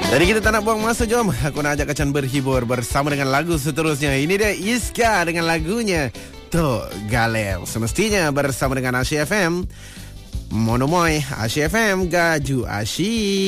Jadi kita tak nak buang masa, jom aku nak ajak Kacan berhibur bersama dengan lagu seterusnya. Ini dia Iska dengan lagunya Tok Galel. Semestinya bersama dengan Asyik FM Monomoy Asyik FM Gaju Asyik.